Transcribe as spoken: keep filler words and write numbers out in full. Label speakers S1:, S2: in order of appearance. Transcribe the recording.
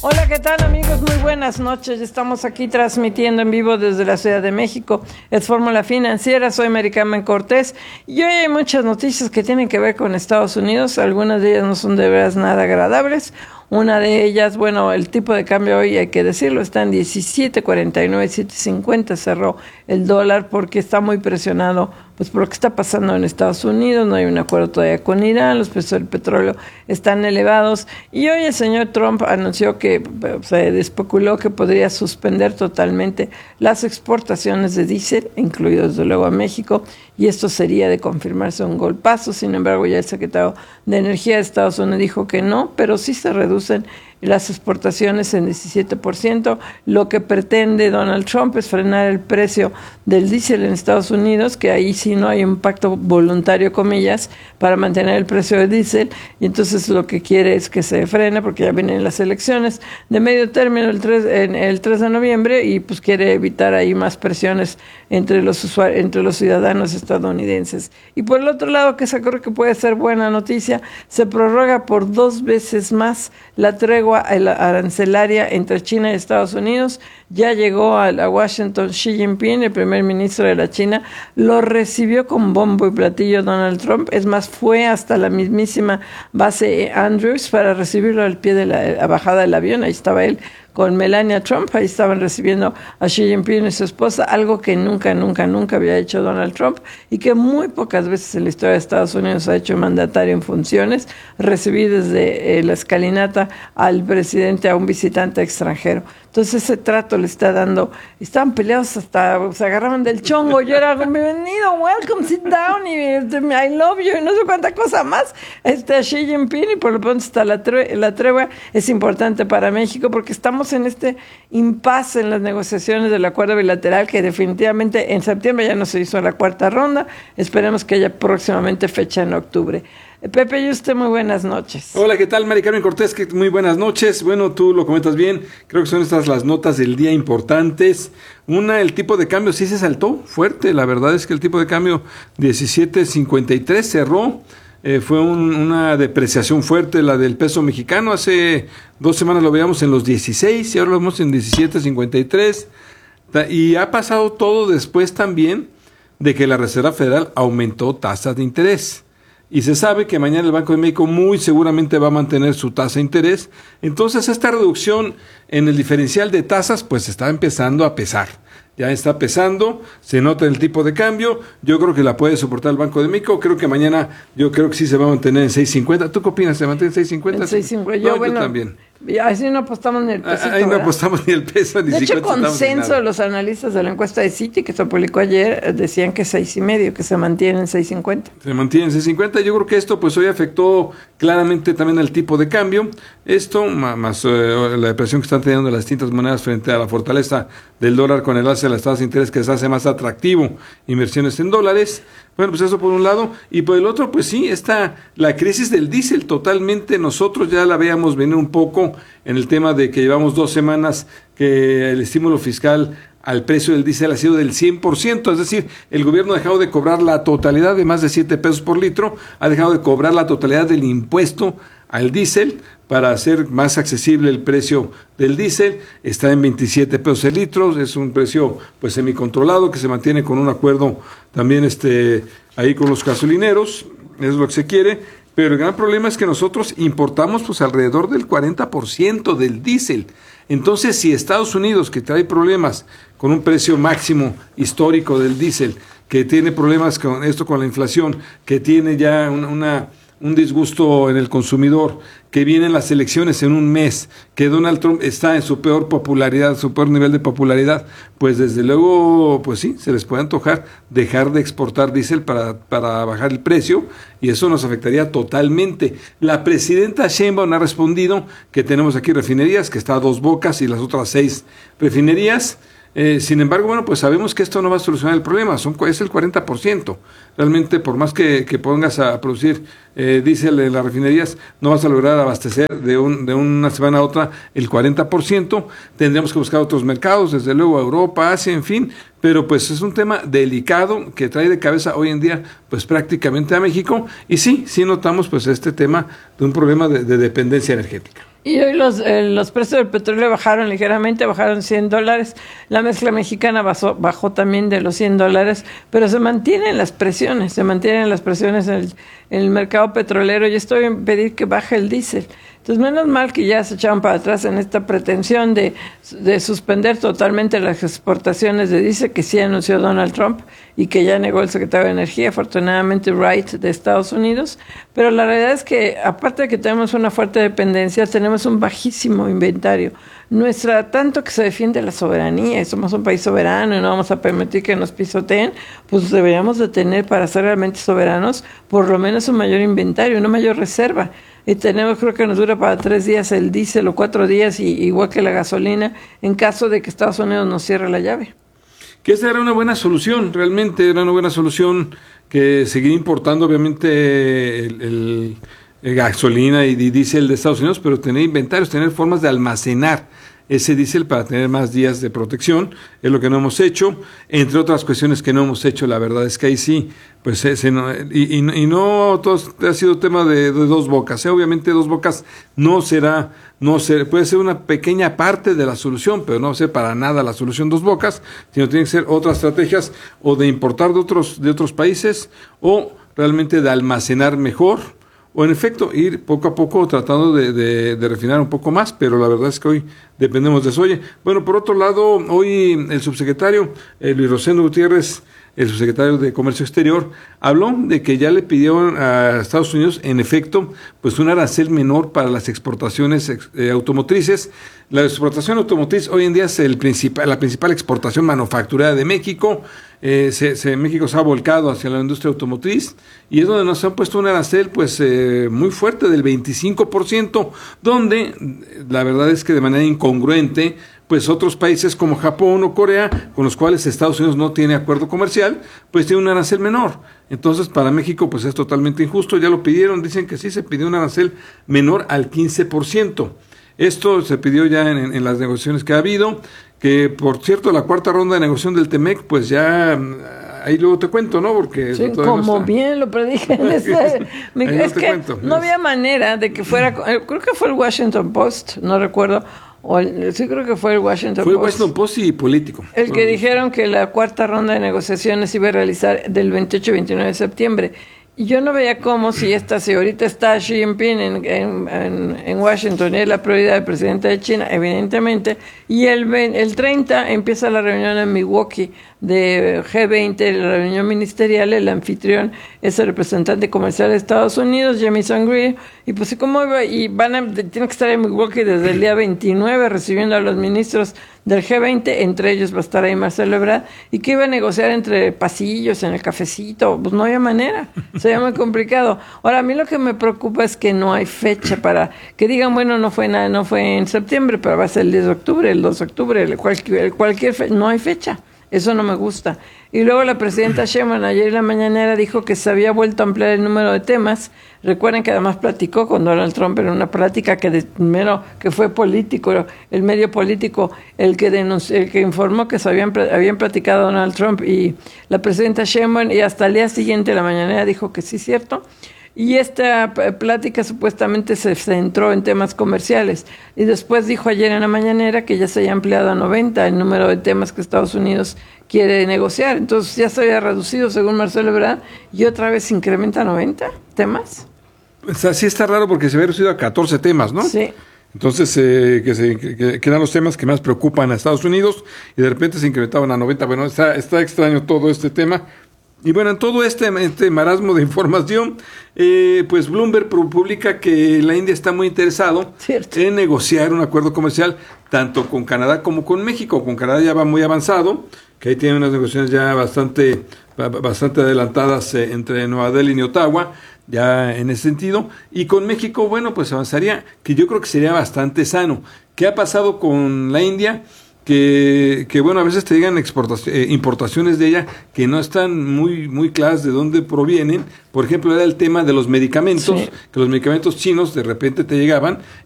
S1: Hola, ¿qué tal, amigos? Muy buenas noches. Estamos aquí transmitiendo en vivo desde la Ciudad de México. Es Fórmula Financiera, soy Mary Carmen Cortés y hoy hay muchas noticias que tienen que ver con Estados Unidos. Algunas de ellas no son de veras nada agradables. Una de ellas, bueno, el tipo de cambio hoy, hay que decirlo, está en diecisiete cuarenta y nueve, diecisiete cincuenta cerró el dólar porque está muy presionado pues por lo que está pasando en Estados Unidos. No hay un acuerdo todavía con Irán, los precios del petróleo están elevados y hoy el señor Trump anunció que se especuló que podría suspender totalmente las exportaciones de diésel, incluido desde luego a México, y esto sería de confirmarse un golpazo. Sin embargo, ya el secretario de Energía de Estados Unidos dijo que no, pero sí se reducen las exportaciones en diecisiete por ciento. Lo que pretende Donald Trump es frenar el precio del diésel en Estados Unidos, que ahí sí no hay un pacto voluntario, comillas, para mantener el precio del diésel, y entonces lo que quiere es que se frene, porque ya vienen las elecciones de medio término el tres, en el tres de noviembre, y pues quiere evitar ahí más presiones entre los usuarios, entre los ciudadanos estadounidenses. Y por el otro lado, que esa creo que puede ser buena noticia, se prorroga por dos veces más la tregua arancelaria entre China y Estados Unidos. Ya llegó a, a Washington Xi Jinping, el primer ministro de la China, lo recibió con bombo y platillo Donald Trump. Es más, fue hasta la mismísima base Andrews para recibirlo al pie de la, la bajada del avión. Ahí estaba él con Melania Trump, ahí estaban recibiendo a Xi Jinping y su esposa, algo que nunca, nunca, nunca había hecho Donald Trump y que muy pocas veces en la historia de Estados Unidos ha hecho mandatario en funciones, recibir desde eh, la escalinata al presidente a un visitante extranjero. Entonces ese trato le está dando, estaban peleados hasta, se agarraban del chongo, yo era, bienvenido, welcome, sit down, y I love you, y no sé cuánta cosa más, este, a Xi Jinping, y por lo pronto está la, tre la tregua, es importante para México porque estamos en este impasse en las negociaciones del acuerdo bilateral, que definitivamente en septiembre ya no se hizo la cuarta ronda, esperemos que haya próximamente fecha en octubre. Pepe, y usted, muy buenas noches.
S2: Hola, ¿qué tal? Mari Carmen Cortés, que muy buenas noches. Bueno, tú lo comentas bien, creo que son estas las notas del día importantes. Una, el tipo de cambio sí se saltó fuerte, la verdad es que el tipo de cambio diecisiete cincuenta y tres cerró. Eh, fue un, una depreciación fuerte la del peso mexicano. Hace dos semanas lo veíamos en los dieciséis y ahora lo vemos en diecisiete cincuenta y tres. Y ha pasado todo después también de que la Reserva Federal aumentó tasas de interés. Y se sabe que mañana el Banco de México muy seguramente va a mantener su tasa de interés. Entonces esta reducción en el diferencial de tasas pues está empezando a pesar. Ya está pesando, se nota el tipo de cambio, yo creo que la puede soportar el Banco de México, creo que mañana, yo creo que sí se va a mantener en seis cincuenta. ¿Tú qué opinas? ¿Se mantiene en seis cincuenta?
S1: En seis cincuenta,
S2: no,
S1: yo, bueno,
S2: yo también.
S1: Así no apostamos ni el peso.
S2: Ahí no apostamos ni el peso, ni
S1: de hecho, consenso de
S2: los
S1: analistas de la encuesta de Citi que se publicó ayer decían que seis y medio, que se mantiene en seis cincuenta.
S2: Se mantiene en seis cincuenta. Yo creo que esto pues hoy afectó claramente también al tipo de cambio. Esto, más, más eh, la depresión que están teniendo las distintas monedas frente a la fortaleza del dólar con el alza de las tasas de interés que se hace más atractivo inversiones en dólares. Bueno, pues eso por un lado, y por el otro, pues sí, está la crisis del diésel totalmente, nosotros ya la veíamos venir un poco en el tema de que llevamos dos semanas que el estímulo fiscal al precio del diésel ha sido del cien por ciento, es decir, el gobierno ha dejado de cobrar la totalidad de más de siete pesos por litro, ha dejado de cobrar la totalidad del impuesto al diésel para hacer más accesible el precio del diésel. Está en veintisiete pesos el litro, es un precio pues semicontrolado que se mantiene con un acuerdo también este ahí con los gasolineros, es lo que se quiere, pero el gran problema es que nosotros importamos pues alrededor del cuarenta por ciento del diésel. Entonces, si Estados Unidos, que trae problemas con un precio máximo histórico del diésel, que tiene problemas con esto, con la inflación, que tiene ya una, una un disgusto en el consumidor, que vienen las elecciones en un mes, que Donald Trump está en su peor popularidad, su peor nivel de popularidad, pues desde luego, pues sí, se les puede antojar dejar de exportar diésel para, para bajar el precio, y eso nos afectaría totalmente. La presidenta Sheinbaum ha respondido que tenemos aquí refinerías, que está a Dos Bocas y las otras seis refinerías. Eh, sin embargo, bueno, pues sabemos que esto no va a solucionar el problema, son, es el cuarenta por ciento. Realmente, por más que, que pongas a producir eh, diésel en las refinerías, no vas a lograr abastecer de, un, de una semana a otra el cuarenta por ciento. Tendríamos que buscar otros mercados, desde luego Europa, Asia, en fin, pero pues es un tema delicado que trae de cabeza hoy en día pues prácticamente a México, y sí, sí notamos pues este tema de un problema de, de dependencia energética.
S1: Y hoy los, eh, los precios del petróleo bajaron ligeramente, bajaron cien dólares. La mezcla mexicana bajó, bajó también de los cien dólares, pero se mantienen las presiones, se mantienen las presiones en el, en el mercado petrolero. Y estoy en pedir que baje el diésel. Entonces, menos mal que ya se echaron para atrás en esta pretensión de, de suspender totalmente las exportaciones de diésel que sí anunció Donald Trump y que ya negó el secretario de Energía, afortunadamente Wright, de Estados Unidos. Pero la realidad es que, aparte de que tenemos una fuerte dependencia, tenemos un bajísimo inventario. Nuestra, tanto que se defiende la soberanía, y somos un país soberano y no vamos a permitir que nos pisoteen, pues deberíamos de tener, para ser realmente soberanos, por lo menos un mayor inventario, una mayor reserva. Y tenemos, creo que nos dura para tres días el diésel o cuatro días, y, igual que la gasolina, en caso de que Estados Unidos nos cierre la llave.
S2: Que esa era una buena solución, realmente era una buena solución, que seguir importando obviamente el, el, el gasolina y diésel de Estados Unidos, pero tener inventarios, tener formas de almacenar ese diésel para tener más días de protección, es lo que no hemos hecho, entre otras cuestiones que no hemos hecho. La verdad es que ahí sí, pues ese no, y, y, y no todo ha sido tema de, de dos bocas, ¿eh? Obviamente dos bocas no será, no ser, puede ser una pequeña parte de la solución, pero no va a ser para nada la solución dos bocas, sino tienen que ser otras estrategias, o de importar de otros, de otros países, o realmente de almacenar mejor, o en efecto ir poco a poco tratando de, de, de refinar un poco más, pero la verdad es que hoy dependemos de eso. Oye, bueno, por otro lado, hoy el subsecretario eh, Luis Rosendo Gutiérrez, el subsecretario de Comercio Exterior, habló de que ya le pidió a Estados Unidos, en efecto, pues un arancel menor para las exportaciones eh, automotrices. La exportación automotriz hoy en día es el principal, la principal exportación manufacturera de México. Eh, se, se, México se ha volcado hacia la industria automotriz y es donde nos han puesto un arancel pues eh, muy fuerte del veinticinco por ciento, donde la verdad es que de manera incongruente pues otros países como Japón o Corea, con los cuales Estados Unidos no tiene acuerdo comercial, pues tiene un arancel menor. Entonces para México pues es totalmente injusto. Ya lo pidieron, dicen que sí, se pidió un arancel menor al quince por ciento. Esto se pidió ya en, en las negociaciones que ha habido, que por cierto la cuarta ronda de negociación del TEMEC, pues ya, ahí luego te cuento, ¿no? Porque
S1: sí, como no bien lo predije en este, me, es que cuento, no había manera de que fuera, creo que fue el Washington Post, no recuerdo, o el, sí creo que fue el Washington
S2: fue
S1: Post.
S2: Fue el Washington Post y Político.
S1: El que bueno, dijeron que la cuarta ronda de negociaciones iba a realizar del veintiocho y veintinueve de septiembre. Y yo no veía cómo, si esta, si ahorita está Xi Jinping en, en, en, en Washington y es la prioridad del presidente de China, evidentemente, y el, el treinta empieza la reunión en Milwaukee de G veinte, la reunión ministerial, el anfitrión es el representante comercial de Estados Unidos, Jamieson Greer, y pues cómo iba, y van a, tienen que estar en Milwaukee desde el día veintinueve recibiendo a los ministros del G veinte, entre ellos va a estar ahí Marcelo Ebrard, y que iba a negociar entre pasillos, en el cafecito, pues no había manera, sería muy complicado. Ahora, a mí lo que me preocupa es que no hay fecha para, que digan, bueno, no fue nada, no fue en septiembre, pero va a ser el diez de octubre, el dos de octubre, el cualquier, cualquier fecha, no hay fecha. Eso no me gusta. Y luego la presidenta Sheinbaum ayer en la mañanera dijo que se había vuelto a ampliar el número de temas. Recuerden que además platicó con Donald Trump en una plática que de, primero que fue político, el medio político, el que denunció, el que informó que se habían, habían platicado Donald Trump y la presidenta Sheinbaum, y hasta el día siguiente la mañanera dijo que sí, cierto. Y esta plática supuestamente se centró en temas comerciales. Y después dijo ayer en la mañanera que ya se haya ampliado a noventa el número de temas que Estados Unidos quiere negociar. Entonces ya se había reducido, según Marcelo Ebrard, y otra vez se incrementa a noventa temas.
S2: O sea, sí está raro porque se había reducido a catorce temas, ¿no? Sí. Entonces, eh, que, se, que, que eran los temas que más preocupan a Estados Unidos y de repente se incrementaban a noventa. Bueno, está, está extraño todo este tema. Y bueno, en todo este, este marasmo de información, eh, pues Bloomberg publica que la India está muy interesado Cierto. en negociar un acuerdo comercial tanto con Canadá como con México. Con Canadá ya va muy avanzado, que ahí tienen unas negociaciones ya bastante, bastante adelantadas eh, entre Nueva Delhi y Ottawa, ya en ese sentido. Y con México, bueno, pues avanzaría, que yo creo que sería bastante sano. ¿Qué ha pasado con la India? Que, que bueno, a veces te llegan exportaciones, eh, importaciones de ella que no están muy muy claras de dónde provienen. Por ejemplo, era el tema de los medicamentos, sí. que los medicamentos chinos de repente te llegaban